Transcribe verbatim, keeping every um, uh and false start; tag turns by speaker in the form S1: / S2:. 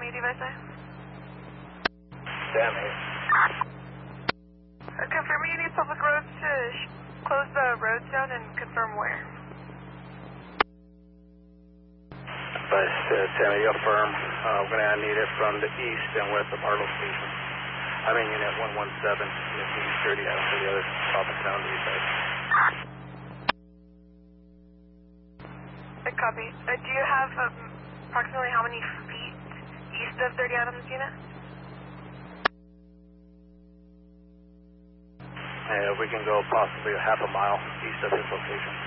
S1: Sammy, device I?
S2: Sammy.
S1: Uh, confirm you need public roads to sh close the road zone and confirm where.
S2: But uh, Sammy, affirm. Uh, we're going to need it from the east and west of Harlow Station. I mean, unit one one seven, unit east thirty, out for the other top of town to be safe.
S1: Uh, copy. Uh, do you have um, approximately how many feet east of thirty Adams unit?
S2: Uh, we can go possibly a half a mile east of his location.